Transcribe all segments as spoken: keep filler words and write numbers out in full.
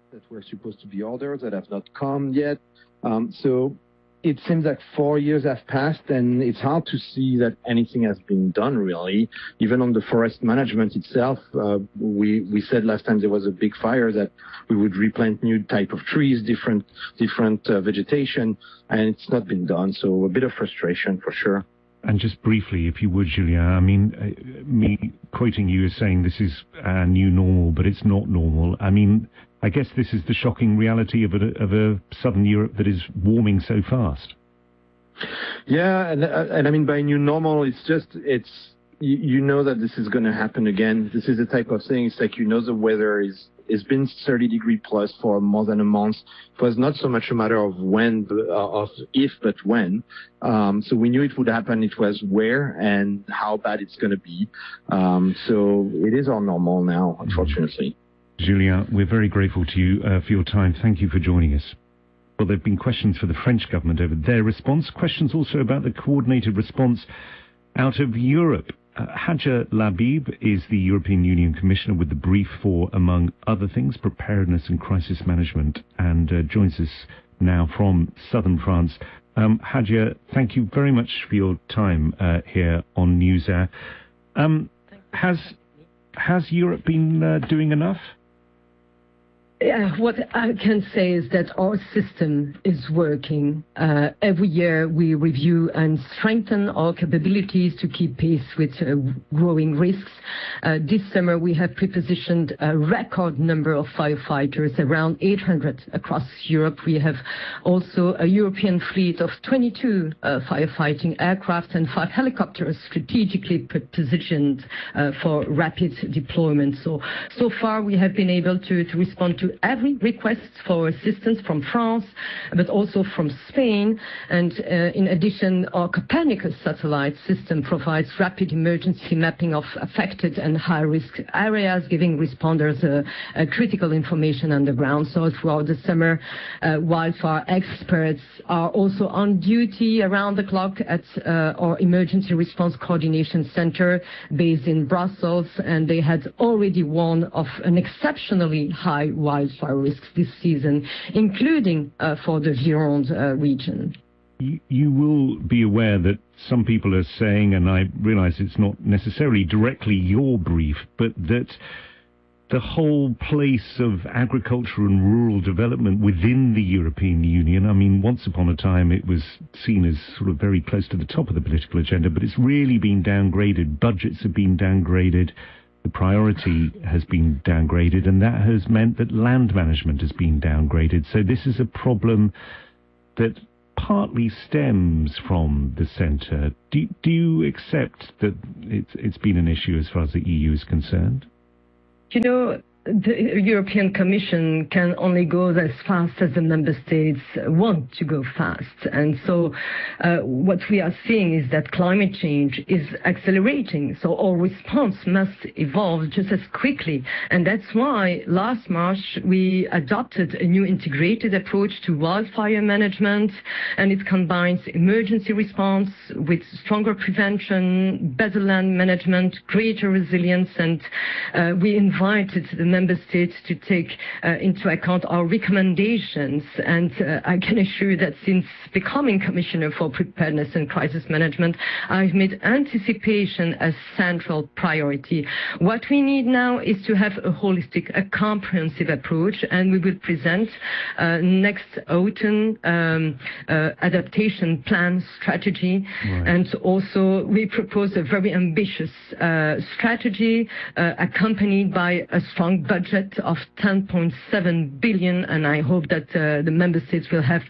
that were supposed to be ordered that have not come yet. Um, so it seems like four years have passed, and it's hard to see that anything has been done, really. Even on the forest management itself, uh, we, we said last time there was a big fire that we would replant new type of trees, different, different uh, vegetation, and it's not been done. So a bit of frustration for sure. And just briefly, if you would, Julien, I mean, uh, me quoting you as saying this is a new normal, but it's not normal. I mean, I guess this is the shocking reality of a, of a southern Europe that is warming so fast. Yeah, and, uh, and I mean, by new normal, it's just, it's, you, you know that this is going to happen again. This is the type of thing, it's like, you know, the weather is, it's been thirty degree plus for more than a month. It was not so much a matter of when, uh, of if, but when. Um, so we knew it would happen. It was where and how bad it's going to be. Um, so it is our normal now, unfortunately. Julien, we're very grateful to you uh, for your time. Thank you for joining us. Well, there have been questions for the French government over their response, questions also about the coordinated response out of Europe. Uh, Hadja Labib is the European Union Commissioner with the brief for, among other things, preparedness and crisis management, and uh, joins us now from southern France. Um, Hadja, thank you very much for your time uh, here on NewsAir. Um, has, has Europe been uh, doing enough? Yeah, what I can say is that our system is working. Uh, every year we review and strengthen our capabilities to keep pace with uh, growing risks. Uh, this summer we have prepositioned a record number of firefighters, around eight hundred across Europe. We have also a European fleet of twenty-two uh, firefighting aircraft and five helicopters strategically positioned uh, for rapid deployment. So, so far we have been able to, to respond to every request for assistance from France, but also from Spain. And uh, in addition, our Copernicus satellite system provides rapid emergency mapping of affected and high-risk areas, giving responders uh, uh, critical information on the ground. So throughout the summer, uh, wildfire experts are also on duty around the clock at uh, our Emergency Response Coordination Center based in Brussels, and they had already warned of an exceptionally high wildfire risks this season, including uh, for the Gironde uh, region. You, you will be aware that some people are saying, and I realize it's not necessarily directly your brief, but that the whole place of agriculture and rural development within the European Union, I mean, once upon a time it was seen as sort of very close to the top of the political agenda, but it's really been downgraded. Budgets have been downgraded. The priority has been downgraded, and that has meant that land management has been downgraded. So this is a problem that partly stems from the centre. Do, do you accept that it's, it's been an issue as far as the E U is concerned? You know, the European Commission can only go as fast as the member states want to go fast. And so uh, what we are seeing is that climate change is accelerating. So our response must evolve just as quickly. And that's why last March we adopted a new integrated approach to wildfire management. And it combines emergency response with stronger prevention, better land management, greater resilience. And uh, we invited the member states to take uh, into account our recommendations. And uh, I can assure that since becoming Commissioner for Preparedness and Crisis Management, I've made anticipation a central priority. What we need now is to have a holistic, a comprehensive approach, and we will present uh, next autumn um, uh, adaptation plan strategy. Right. And also we propose a very ambitious uh, strategy uh, accompanied by a strong budget of ten point seven billion, and I hope that uh, the member states will have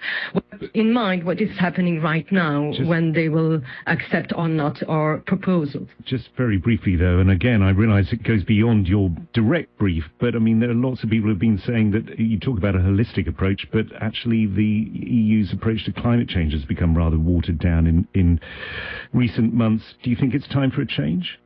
in mind what is happening right now just, when they will accept or not our proposals. Just very briefly though, and again I realise it goes beyond your direct brief, but I mean there are lots of people who have been saying that you talk about a holistic approach, but actually the E U's approach to climate change has become rather watered down in, in recent months. Do you think it's time for a change?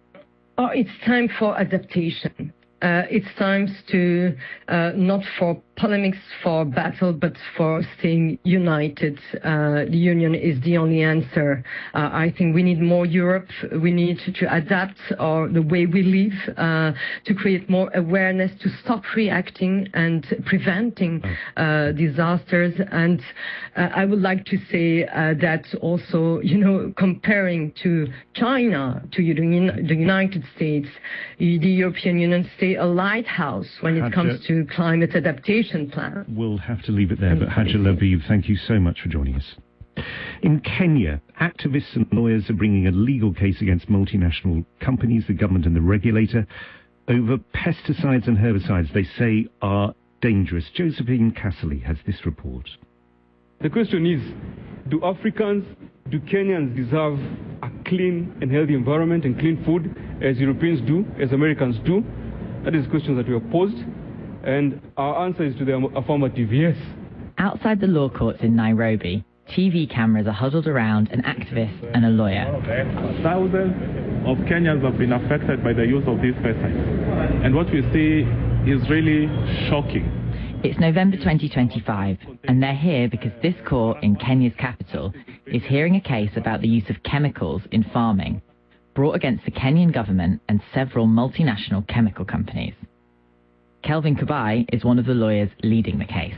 Oh, it's time for adaptation. Uh, it's time to uh, not for polemics for battle, but for staying united. Uh, the union is the only answer. Uh, I think we need more Europe. We need to, to adapt our, the way we live, uh, to create more awareness, to stop reacting and preventing uh, disasters. And uh, I would like to say uh, that also, you know, comparing to China, to the United States, the European Union stay a lighthouse when it Hadja, comes to climate adaptation plan. We'll have to leave it there, but Hadja Labib, thank you so much for joining us. In Kenya, activists and lawyers are bringing a legal case against multinational companies, the government and the regulator, over pesticides and herbicides they say are dangerous. Josephine Casserly has this report. The question is, do Africans, do Kenyans deserve a clean and healthy environment and clean food as Europeans do, as Americans do? That is the question that we have posed, and our answer is to the affirmative yes. Outside the law courts in Nairobi, T V cameras are huddled around an activist and a lawyer. Thousands of Kenyans have been affected by the use of these pesticides, and what we see is really shocking. It's November twenty twenty-five, and they're here because this court in Kenya's capital is hearing a case about the use of chemicals in farming, brought against the Kenyan government and several multinational chemical companies. Kelvin Kubai is one of the lawyers leading the case.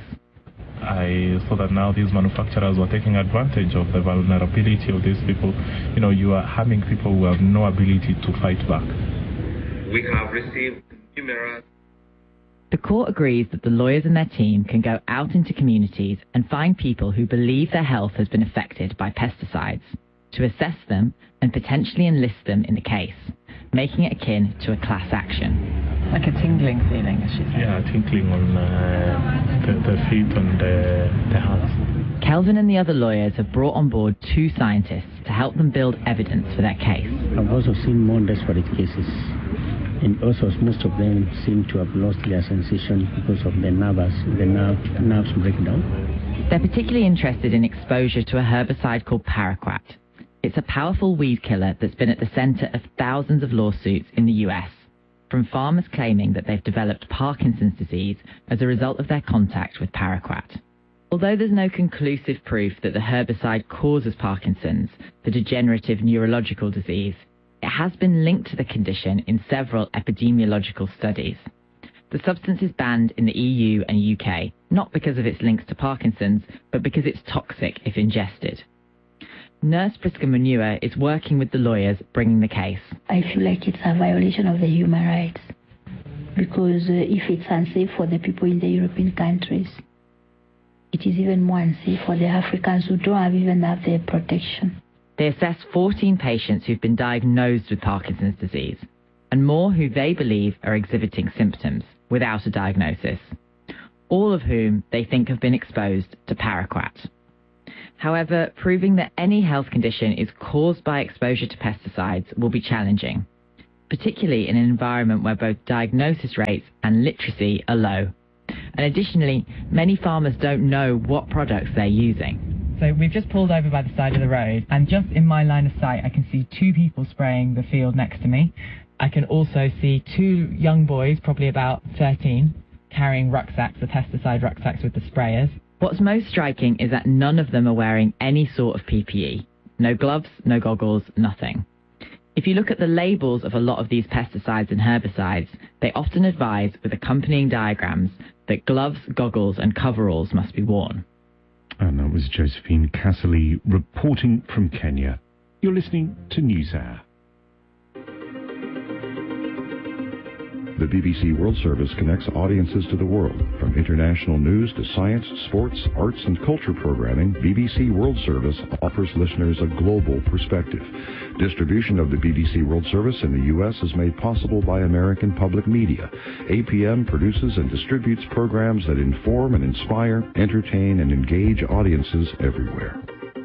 I saw that now these manufacturers were taking advantage of the vulnerability of these people. You know, you are harming people who have no ability to fight back. We have received numerous... The court agrees that the lawyers and their team can go out into communities and find people who believe their health has been affected by pesticides, to assess them and potentially enlist them in the case, making it akin to a class action. Like a tingling feeling, as she said. Yeah, tingling on uh, the, the feet and the, the hands. Kelvin and the other lawyers have brought on board two scientists to help them build evidence for their case. I've also seen more desperate cases, and also most of them seem to have lost their sensation because of the nerves, the nerve, nerves breakdown. They're particularly interested in exposure to a herbicide called paraquat. It's a powerful weed killer that's been at the center of thousands of lawsuits in the U S, from farmers claiming that they've developed Parkinson's disease as a result of their contact with paraquat. Although there's no conclusive proof that the herbicide causes Parkinson's, the degenerative neurological disease, it has been linked to the condition in several epidemiological studies. The substance is banned in the E U and U K, not because of its links to Parkinson's, but because it's toxic if ingested. Nurse Priska Manua is working with the lawyers bringing the case. I feel like it's a violation of the human rights, because uh, if it's unsafe for the people in the European countries, it is even more unsafe for the Africans who don't have even have the protection. They assess fourteen patients who've been diagnosed with Parkinson's disease, and more who they believe are exhibiting symptoms without a diagnosis, all of whom they think have been exposed to paraquat. However, proving that any health condition is caused by exposure to pesticides will be challenging, particularly in an environment where both diagnosis rates and literacy are low. And additionally, many farmers don't know what products they're using. So we've just pulled over by the side of the road, and just in my line of sight I can see two people spraying the field next to me. I can also see two young boys, probably about thirteen, carrying rucksacks, the pesticide rucksacks with the sprayers. What's most striking is that none of them are wearing any sort of P P E. No gloves, no goggles, nothing. If you look at the labels of a lot of these pesticides and herbicides, they often advise with accompanying diagrams that gloves, goggles and coveralls must be worn. And that was Josephine Casserly reporting from Kenya. You're listening to NewsHour. The B B C World Service connects audiences to the world. From international news to science, sports, arts, and culture programming, B B C World Service offers listeners a global perspective. Distribution of the B B C World Service in the U S is made possible by American Public Media. A P M produces and distributes programs that inform and inspire, entertain, and engage audiences everywhere.